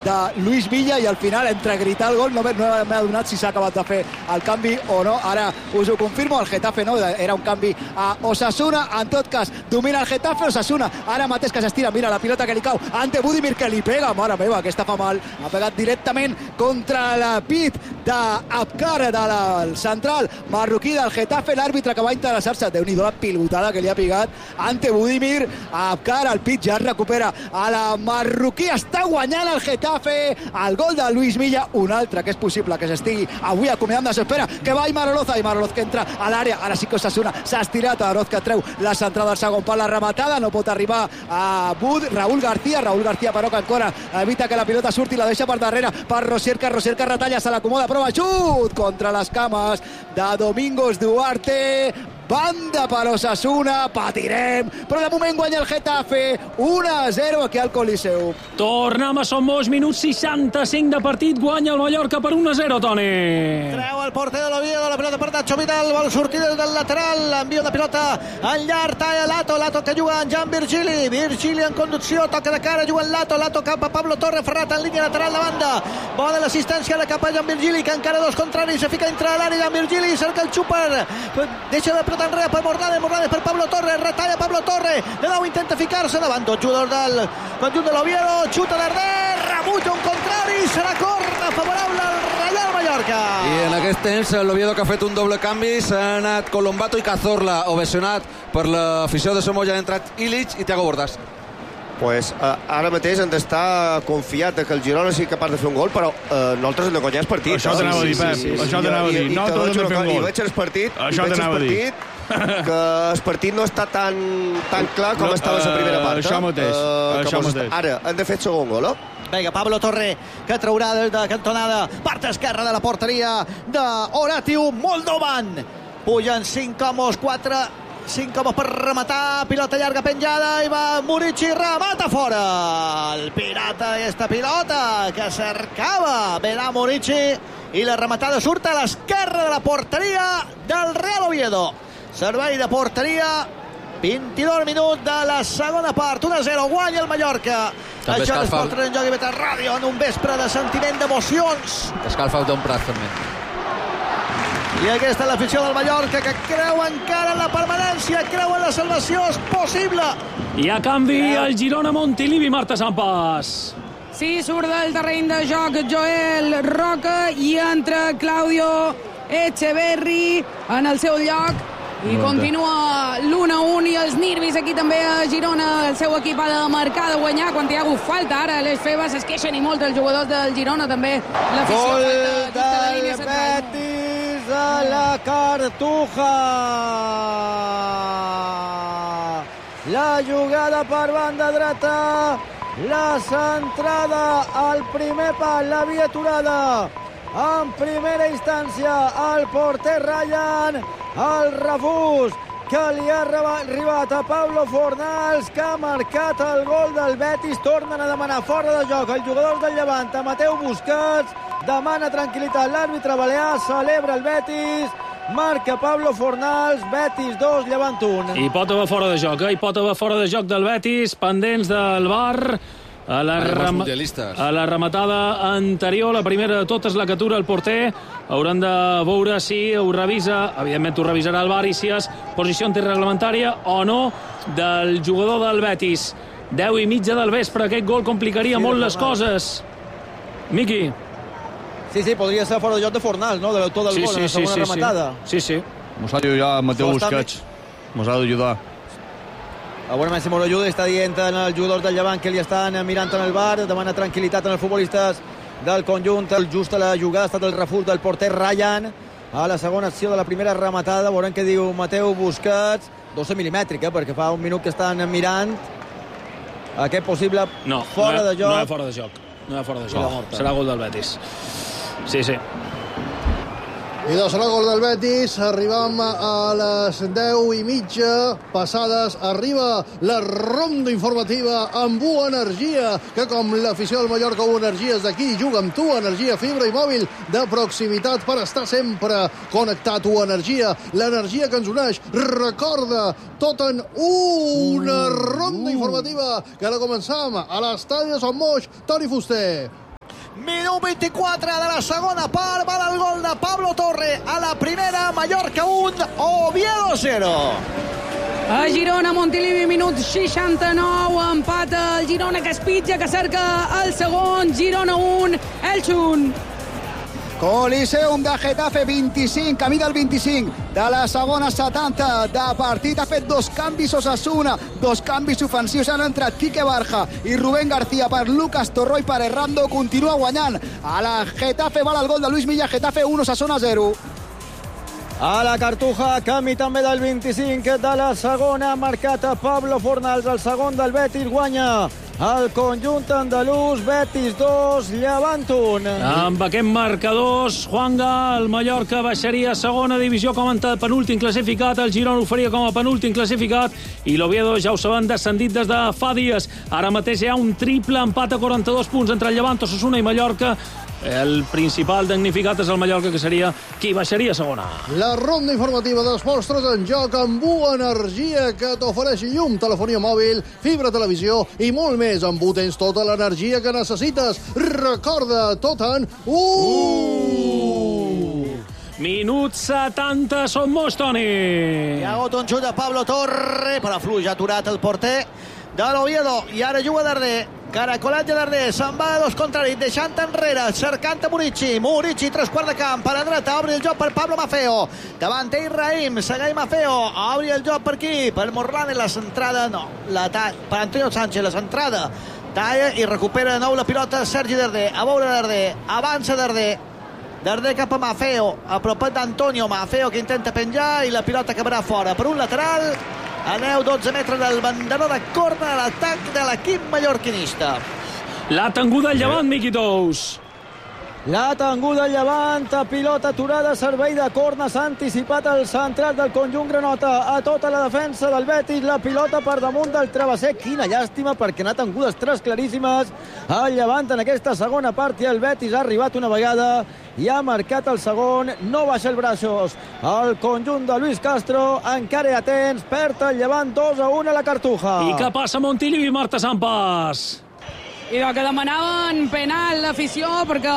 de Luis Villa, i al final, entre gritar el gol, no m'he adonat si s'ha acabat de fer el canvi o no. Ara us ho confirmo, el Getafe no, era un canvi a Osasuna. En tot cas, domina el Getafe. Osasuna ara mateix que s'estira, mira la pilota que li cau ante Budimir, que li pega, mare meva, aquesta fa mal, ha pegat directament contra el pit d'Abkar, del central marroquí del Getafe. L'àrbitre que va interessar-se, Déu-n'hi-do la pilotada que li ha pigat ante Budimir. Abkar, el pit ja es recupera a la marroquí, està guanyant el Getafe. El gol de Luis Villa, un altre que és possible que s'estigui avui acomiadant de s'espera, que va Aimar Oloz que entra a l'àrea. Ara sí que Osasuna s'ha estirat, Oloz que treu la centrada del segon pal, la rematada no pot arribar a Raúl García però que encara evita que la pilota surti, la deixa per darrere per Rosier, que retalla, se l'acomoda, prova xut contra les cames de Domingos Duarte. Banda per Osasuna, patirem, però de moment guanya el Getafe 1-0 aquí al Coliseu. Tornem a Son Moix, minut 65 de partit, guanya el Mallorca per 1-0, Toni. Treu el porter de l'Oviedo, la pilota per Nacho Vidal, vol sortir des del lateral, envia una pilota en llarg, talla Lato que juga en Jan Virgili en conducció, toca de cara, juga en Lato cap a Pablo Torre, Ferrat en línia lateral de banda, bona l'assistència de cap a Jan Virgili, que encara dos contraris, se fica dintre de l'àrea, Jan Virgili cerca el xúper, deixa de pilota enrere per Morales per Pablo Torre, retalla Pablo Torre, de nou intenta ficar-se davant dos jugadors del conjunt de l'Oviedo, xuta Darder, rebutja un contrari, serà corna favorable al Real Mallorca. I en aquest temps l'Oviedo, que ha fet un doble canvi, s'ha anat Colombato i Cazorla, ovacionat per l'afició de Somoza, ha entrat Illich i Thiago Bordas. Pues ara mateix han d'estar confiat que el Girona sigui capaç de fer un gol, però nosaltres hem de guanyar el partit. Això t'anava a dir, Pep, això t'anava a dir. Nosaltres hem de fer un gol. I veig el partit, que el partit no està tan clar com estava la primera part. Això mateix. Ara han de fer el segon gol, Vinga, Pablo Torre, que traurà des de cantonada, part esquerra de la porteria d'Horatiu Moldovan. Pugen 5 homes, 5 homes per rematar, pilota llarga penjada, i va Murici, remata fora. El pirata, aquesta pilota que cercava Verà Murici, i la rematada surt a l'esquerra de la porteria del Real Oviedo. Servei de porteria, 22 minuts de la segona part, 1-0, guanya el Mallorca. També això és Porter en Joc i Beta Ràdio en un vespre de sentiment d'emocions. Escalfa d'un prat també. I aquesta és l'afició del Mallorca, que creu encara en la permanència, creu en la salvació, és possible. I a canvi el Girona Montilivi, Marta Sampas. Sí, surt del terreny de joc Joel Roca i entra Claudio Echeverri en el seu lloc. I continua l'1-1 i els nervis aquí també a Girona. El seu equip ha de marcar, de guanyar quan hi ha hagut falta. Ara les Febes es queixen i molt els jugadors del Girona també. Gol del Betis a la Cartuja. La jugada per banda dreta, la centrada al primer pal, l'havia aturada en primera instància el porter Ryan. El refús que li ha arribat a Pablo Fornals, que ha marcat el gol del Betis. Tornen a demanar fora de joc els jugadors del Llevant. A Mateu Busquets demana tranquil·litat l'àrbitre balear, celebra el Betis, marca Pablo Fornals, Betis 2, Llevant 1. I pot haver fora de joc, hi pot haver fora de joc del Betis, pendents del VAR. A la rematada anterior, la primera de totes, la que atura el porter. Hauran de veure si ho revisa, evidentment ho revisarà el VAR, i si és posició antirreglamentària o no del jugador del Betis. 10:30 del vespre, aquest gol complicaria molt les coses. Miqui. Sí, podria ser fora de joc de Fornals, no? De l'autor del gol en la segona rematada. Sí. Mos ha d'ajudar Mateu Busquets. Mos ha d'ajudar. A veure, Messi Moro està dient als jugadors del Llevant que li estan mirant en el VAR, demana tranquil·litat en els futbolistes del conjunt. Just a la jugada ha estat el refús del porter Ryan a la segona acció de la primera rematada. Veurem què diu Mateu Busquets. 12 milimètrica, perquè fa un minut que estan mirant aquest possible fora de joc. No hi ha fora de joc. Serà gol del Betis. Sí. I doncs serà gol del Betis. Arribam a les 10:30 passades. Arriba la ronda informativa amb U Energia, que com l'afició del Mallorca, U Energia és d'aquí. Juga amb tu, energia, fibra i mòbil de proximitat per estar sempre connectat. U Energia, l'energia que ens uneix. Recorda, tot en una ronda informativa que ara començam a l'estadi de Son Moix. Toni Fuster. Minut 24 de la segona part. Val el gol de Pablo Torre a la primera. Mallorca 1, Oviedo 0. A Girona, Montilivi, minut 69, empata el Girona, que es pitja, que cerca el segon. Girona 1, Elx 1. Coliseum de Getafe, 25, camí del 25 de la segona 70 de partit. Ha fet 2 canvis Osasuna, 2 canvis ofensius. Han entrat Quique Barja i Rubén García per Lucas Torró i per Errando. Continua guanyant a la Getafe. Val el gol de Luis Milla. Getafe 1, Osasuna 0. A la Cartuja, canvi també del 25 de la segona, marcat a Pablo Fornals, el segon del Betis, guanya el conjunt andalús. Betis 2, Llevant 1. Amb aquest marcadors, Juanga, el Mallorca baixaria a segona divisió com a penúltim classificat, el Girona ho faria com a penúltim classificat i l'Oviedo, ja ho saben, descendit des de fa dies. Ara mateix hi ha un triple empat a 42 punts entre el Llevant, Osasuna i Mallorca. El principal damnificat és el Mallorca, que seria qui baixaria a segona. La ronda informativa d'Esports 3 en joc amb Bua Energia, que t'ofereix llum, telefonia mòbil, fibra, televisió i molt més. Amb Bua tens tota l'energia que necessites. Recorda, tot en Minut 70, som molts, Toni. Hi ha hagut un xut de Pablo Torre, però fluix, ha aturat el porter de l'Oviedo, i ara juga Darder. Caracolatge Darder, se'n va a dos contraris, deixant enrere, cercant a Murici, 3/4 de camp, per la dreta, obri el joc per Pablo Maffeo, davant Ibrahim, segueix Maffeo, obri el joc per aquí, per Morlane, la centrada, no, per Antonio Sánchez, la centrada, talla i recupera de nou la pilota Sergi Darder, a veure Darder, avança Darder cap a Maffeo, apropat d'Antonio, Maffeo que intenta penjar i la pilota acabarà fora, per un lateral, a 12 metres del banderó de corna, l'atac de l'equip mallorquinista. L'ha tinguda el Llevant, Miqui Tous. L'ha tinguda el Llevant, pilota aturada, servei de corna, s'ha anticipat el central del conjunt granota a tota la defensa del Betis, la pilota per damunt del travesser. Quina llàstima, perquè n'ha tingudes 3 claríssimes el Llevant en aquesta segona part, i el Betis ha arribat una vegada i ha marcat el segon, no baixa el braços. El conjunt de Luis Castro encara atents, perd el Llevant 2-1 a la Cartuja. I què passa a Montilivi, Marta Sampas? I que demanaven penal l'afició perquè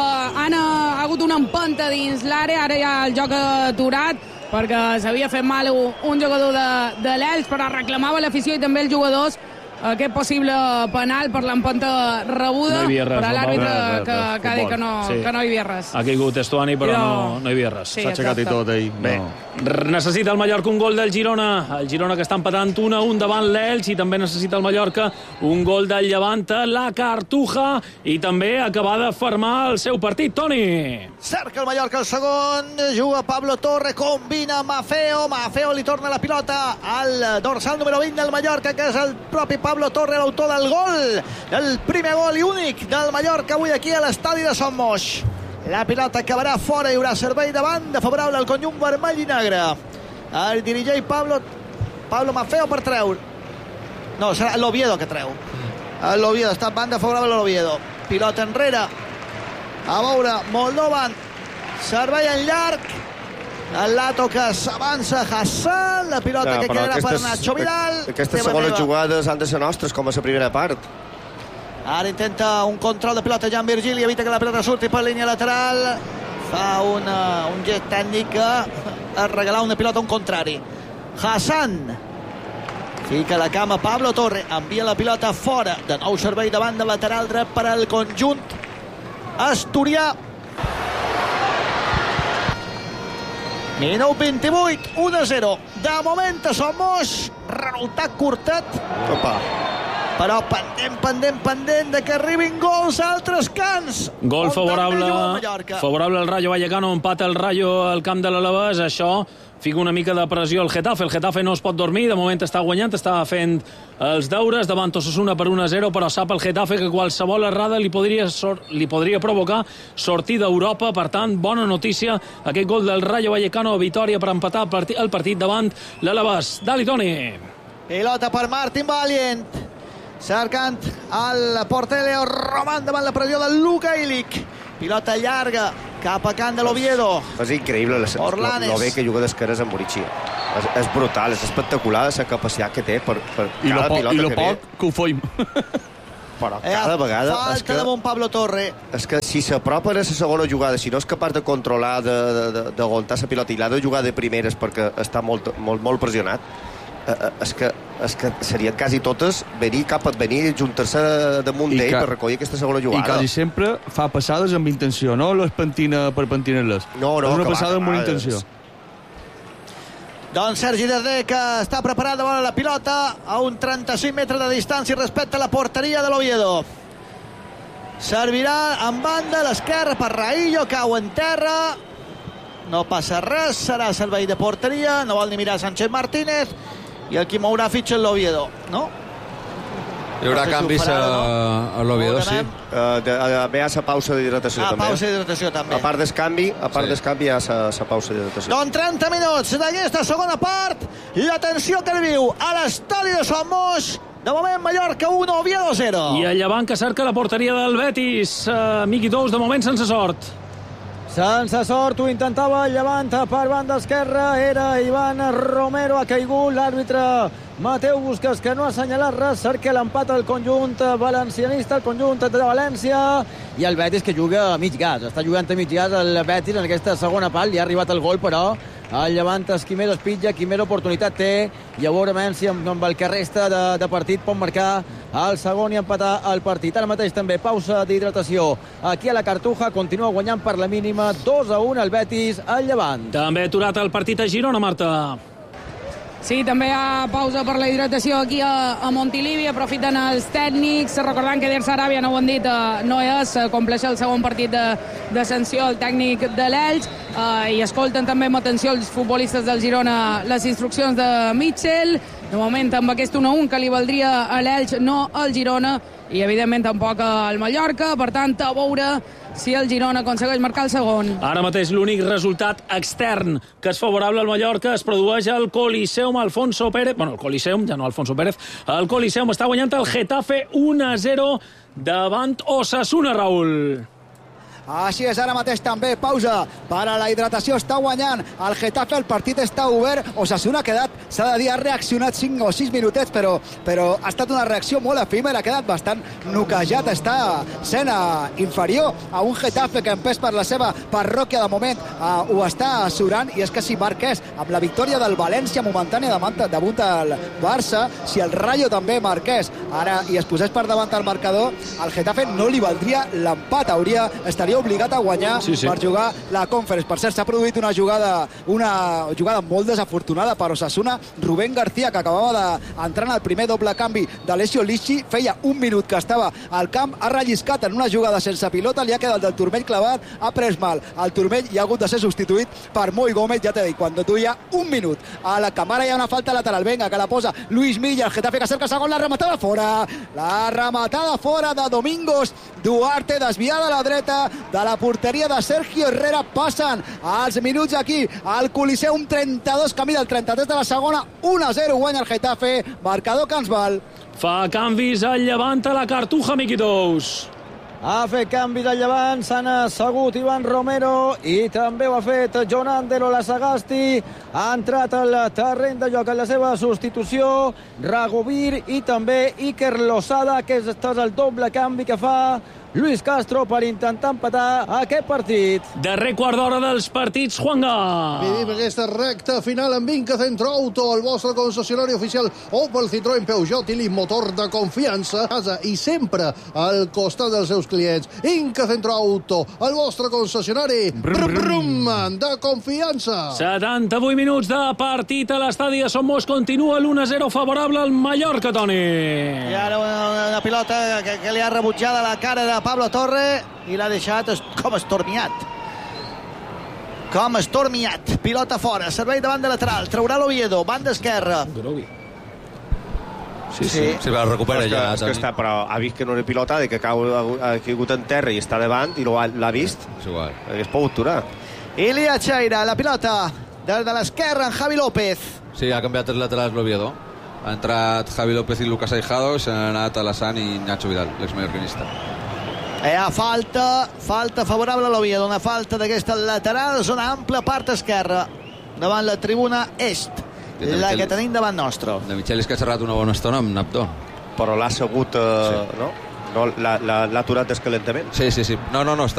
ha hagut una empenta dins l'àrea, ara ja el joc aturat perquè s'havia fet mal un jugador de l'Elx, però reclamava l'afició i també els jugadors aquest possible penal per l'empenta rebuda, no però l'àrbitre que ha dit que no hi havia res. Ha caigut Estuani, però no hi havia res. S'ha aixecat i tot, ell. Bé, necessita el Mallorca un gol del Girona. El Girona que està empatant 1-1 davant l'Elx, i també necessita el Mallorca un gol del Llevant a la Cartuja, i també acabar de fermar el seu partit, Toni. Cerca el Mallorca el segon, juga Pablo Torre, combina Maffeo li torna la pilota al dorsal número 20 del Mallorca, que és el propi Pablo Torre, l'autor del gol, el primer gol i únic del Mallorca avui aquí a l'estadi de Son Moix. La pilota acabarà fora, hi haurà servei de banda favorable al conjunt vermell i negre. El dirigeix Pablo Maffeo per treure. No, serà l'Oviedo que treu. L'Oviedo està banda favorable a l'Oviedo. Pilota enrere. A veure, Moldovan. Servei en llarg. El Lato que s'avança, Hassan, la pilota que quedarà per Nacho Vidal. Aquestes segones jugades han de ser nostres, com a la primera part. Ara intenta un control de pilota Jan Virgili, evita que la pilota surti per línia lateral, fa un gest tècnic a regalar una pilota a un contrari. Hassan fica la cama Pablo Torre, envia la pilota fora, de nou servei de banda lateral dret per al conjunt asturià. Minut 28, 1-0. De moment a Son Moix, resultat curtet. Opa. Però pendent de que arribin gols a altres camps. Gol favorable al Rayo Vallecano, empata el Rayo al camp de l'Alavés. Això fica una mica de pressió al Getafe. El Getafe no es pot dormir, de moment està guanyant, està fent els deures davant Osasuna per 1-0, però sap el Getafe que qualsevol errada li podria provocar sortir d'Europa. Per tant, bona notícia, aquest gol del Rayo Vallecano, victòria per empatar el partit davant l'Alavés. Dali, Toni. Pilota per Martin Valient, cercant el porter Leo Roman davant la pressió de Luka Ilic. Pilota llarga cap a camp de l'Oviedo. És increïble lo bé que juga d'esqueres amb Murici. És brutal, és espectacular la capacitat que té per cada pilota que ve. I lo poc que ho foim. Però cada vegada... Falta damunt Pablo Torre. És que si s'apropa a la segona jugada, si no és capaç de controlar, d'aguantar la pilota i l'ha de jugar de primeres perquè està molt pressionat, és que serien quasi totes venir, juntar-se damunt d'ell per recollir aquesta segona jugada. I quasi sempre fa passades amb intenció, no les pentina per pentinar-les. No, és una passada amb una intenció. Doncs Sergi Darder, que està preparat de voler la pilota a un 35 metres de distància respecte a la porteria de l'Oviedo. Servirà en banda a l'esquerra per Raillo, cau en terra. No passa res, serà servei de porteria, no vol ni mirar Sánchez Martínez, i el qui mourà fitxa en l'Oviedo, no? Hi haurà canvis a l'Oviedo, sí. Ve a la pausa d'hidratació, també. Pausa d'hidratació, també. A part d'escanvi, hi ha la pausa d'hidratació. Doncs 30 minuts d'aquesta segona part, i atenció que viu a l'estadi de Somos. De moment, Mallorca 1, Oviedo 0. I el Llevant que cerca la porteria del Betis. Miqui Tous, de moment sense sort. Sense sort, ho intentava el Llevant per banda esquerra, era Ivan Romero, ha caigut l'àrbitre Mateu Busquets, que no ha assenyalat res, cerca l'empat al conjunt valencianista, el conjunt de València, i el Betis que juga a mig gas, està jugant a mig gas el Betis en aquesta segona part, li ha arribat el gol, però el Llevant Esquimero es pitja, Quimera oportunitat té, i a veure si amb el que resta de partit pot marcar el segon i empatar el partit. Ara mateix també pausa d'hidratació aquí a la Cartuja, continua guanyant per la mínima 2-1 el Betis al Llevant. També aturat el partit a Girona, Marta. Sí, també hi ha pausa per la hidratació aquí a Montilivi, aprofiten els tècnics, recordant que Der Saràbia, no ho han dit, no és, compleix el segon partit de sanció el tècnic de l'Elx, i escolten també amb atenció els futbolistes del Girona les instruccions de Mitchell. De moment, amb aquest 1-1 que li valdria a l'Elx, no al Girona, i evidentment tampoc al Mallorca, per tant, a veure si el Girona aconsegueix marcar el segon. Ara mateix l'únic resultat extern que és favorable al Mallorca es produeix al Coliseum Alfonso Pérez. Bueno, el Coliseum, ja no Alfonso Pérez. El Coliseum està guanyant el Getafe 1-0 davant Osasuna, Raül. Així és, ara mateix també pausa per a la hidratació, està guanyant el Getafe, el partit està obert. Osasuna ha quedat, s'ha de dir, ha reaccionat 5 o 6 minutets, però ha estat una reacció molt efímera, ha quedat bastant noquejat, està sent inferior a un Getafe que empès per la seva parròquia de moment ho està assurant, i és que si marqués amb la victòria del València momentània damunt el Barça, si el Rayo també marqués ara i es posés per davant el marcador, el Getafe no li valdria l'empat, estaria obligat a guanyar per jugar la Conference. Per cert, s'ha produït una jugada molt desafortunada per Osasuna. Rubén García, que acabava d'entrar en el primer doble canvi d'Alessio Lisci, feia un minut que estava al camp, ha relliscat en una jugada sense pilota, li ha quedat el turmell clavat, ha pres mal el turmell i ha hagut de ser substituït per Moi Gómez. Ja t'he dit, quan duia un minut a la càmera hi ha una falta lateral, venga, que la posa Luis Milla, el Getafe que cerca segon, la rematada fora de Domingos Duarte, desviada a la dreta de la porteria de Sergio Herrera. Passen els minuts aquí al Coliseum, 32 camí del 33 de la segona, 1-0 guanya el Getafe, marcador que ens val. Fa canvis al Llevant a la Cartuja, Miqui Tous. Ha fet canvis al Llevant, s'han assegut Ivan Romero i també ho ha fet Jon Ander Olasagasti. Ha entrat al terreny de joc en la seva substitució Ragovir i també Iker Losada. Aquest és el doble canvi que fa Luis Castro per intentar empatar aquest partit. Darrer quart d'hora dels partits, Juanga. Vivim aquesta recta final amb Inca Centroauto, el vostre concessionari oficial Opel, Citroën, Peugeot i motor de confiança, casa i sempre al costat dels seus clients. Inca Centroauto, el vostre concessionari de confiança. 78 minuts de partit a l'estadi de Somos, continua l'1-0 favorable al Mallorca, Toni. I ara una pilota que li ha rebutjat a la cara de Pablo Torre i l'ha deixat com estormiat. Pilota fora, servei de banda lateral, traurà l'Oviedo, banda esquerra. Sí, la recupera ja. Però ha vist que no era pilota, que ha caigut en terra i està davant i l'ha vist. És igual. Hagués pogut aturar. Ilia Cheira, la pilota des de l'esquerra en Javi López. Sí, ha canviat els laterals l'Oviedo. Ha entrat Javi López i Lucas Aijado, s'han anat Alassane i Nacho Vidal, l'exmallorquinista. Falta favorable a l'Oviedo, una falta d'aquesta lateral, zona ampla, part esquerra, davant la tribuna est, la que tenim davant nostre. De Michelis que ha xerrat una bona estona amb Naptó. Però l'ha assegut, no? No, l'ha aturat d'escalentament. Sí. No, està